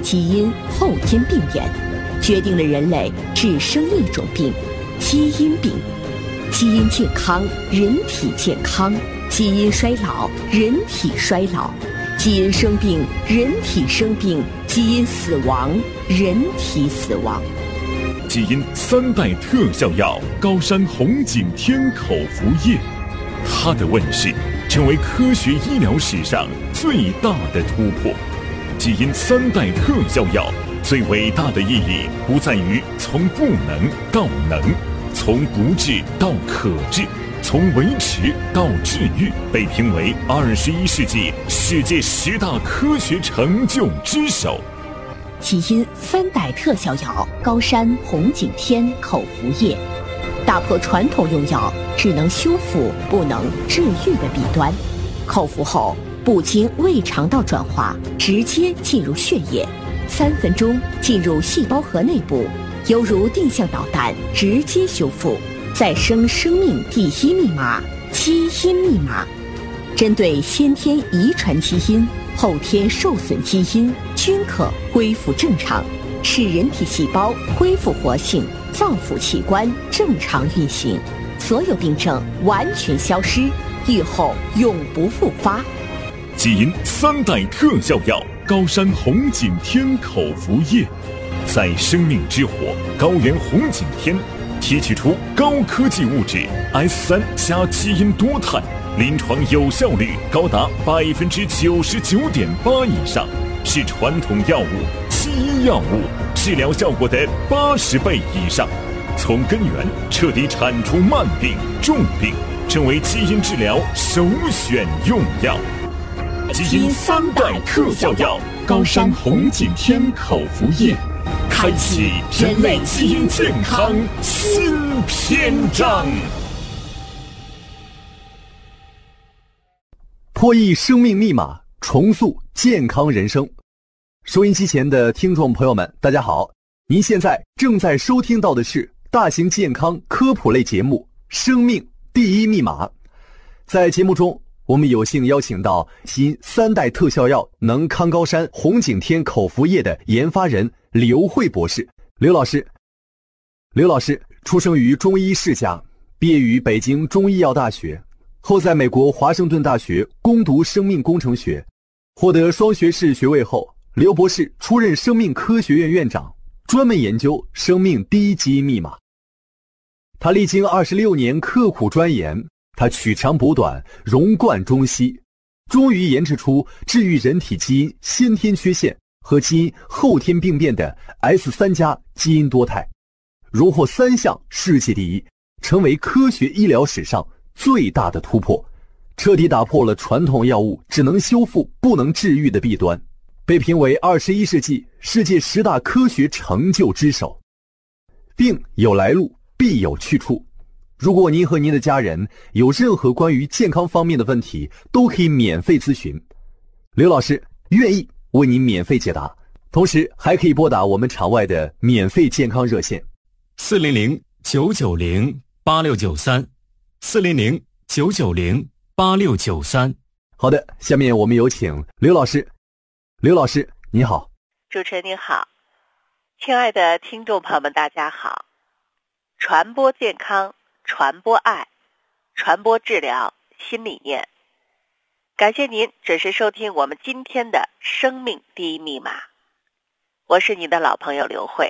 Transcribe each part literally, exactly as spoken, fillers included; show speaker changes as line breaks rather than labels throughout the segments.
基因后天病变，决定了人类只生一种病——基因病。基因健康，人体健康；基因衰老，人体衰老；基因生病，人体生病；基因死亡，人体死亡。
基因三代特效药高山红景天口服液，它的问世成为科学医疗史上最大的突破。基因三代特效药最伟大的意义不在于从不能到能，从不治到可治，从维持到治愈，被评为二十一世纪世界十大科学成就之首。
基因三代特效药高山红景天口服液，打破传统用药只能修复不能治愈的弊端。口服后不经胃肠道转化，直接进入血液，三分钟进入细胞核内部，犹如定向导弹，直接修复，再生生命第一密码——基因密码。针对先天遗传基因、后天受损基因均可恢复正常，使人体细胞恢复活性，脏腑器官正常运行，所有病症完全消失，愈后永不复发。
基因三代特效药高山红景天口服液，在生命之火高原红景天提取出高科技物质 S 三 加基因多肽，临床有效率高达百分之九十九点八以上，是传统药物、基因药物治疗效果的八十倍以上，从根源彻底铲除慢病、重病，成为基因治疗首选用药。基因三代特效药高山红景天口服液，开启人类基因健康新篇章。
破译生命密码，重塑健康人生。收音机前的听众朋友们，大家好，您现在正在收听到的是大型健康科普类节目《生命第一密码》。在节目中，我们有幸邀请到基因三代特效药能康高山红景天口服液的研发人刘慧博士。刘老师，刘老师出生于中医世家，毕业于北京中医药大学，后在美国华盛顿大学攻读生命工程学，获得双学士学位后，刘博士出任生命科学院院长，专门研究生命第一基因密码。他历经二十六年刻苦钻研，他取长补短，融贯中西，终于研制出治愈人体基因先天缺陷和基因后天病变的 S 三 加基因多肽，荣获三项世界第一，成为科学医疗史上最大的突破，彻底打破了传统药物只能修复不能治愈的弊端，被评为二十一世纪世界十大科学成就之首。病有来路，必有去处。如果您和您的家人有任何关于健康方面的问题，都可以免费咨询，刘老师愿意为您免费解答，同时还可以拨打我们场外的免费健康热线
四零零九九零八六九三四零零九九零八六九三。
好的，下面我们有请刘老师。刘老师你好。
主持人您好，亲爱的听众朋友们大家好。传播健康，传播爱，传播治疗新理念。感谢您准时收听我们今天的生命第一密码，我是您的老朋友刘慧。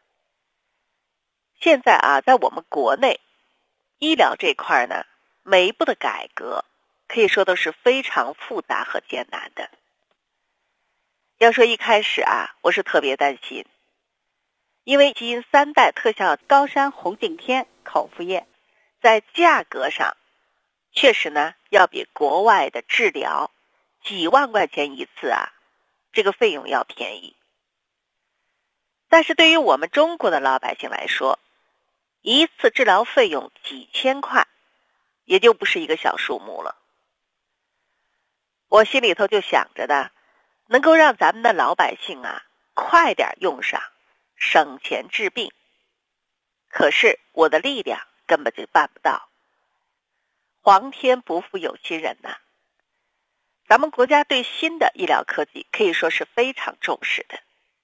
现在啊，在我们国内医疗这块呢，每一步的改革可以说都是非常复杂和艰难的。要说一开始啊，我是特别担心，因为基因三代特效高山红景天口服液在价格上确实呢要比国外的治疗几万块钱一次啊，这个费用要便宜。但是对于我们中国的老百姓来说，一次治疗费用几千块也就不是一个小数目了。我心里头就想着的，能够让咱们的老百姓啊快点用上，省钱治病。可是我的力量根本就办不到，皇天不负有心人呐、啊。咱们国家对新的医疗科技可以说是非常重视的，